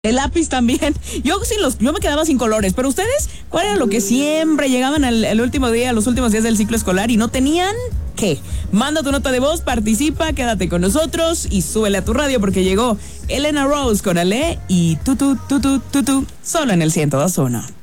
El lápiz también. Yo me quedaba sin colores, pero ustedes, ¿cuál era lo que siempre llegaban al último día, los últimos días del ciclo escolar y no tenían? ¿Qué? Manda tu nota de voz, participa, quédate con nosotros y súbele a tu radio porque llegó Elena Rose con Ale y tú, solo en el 102.1.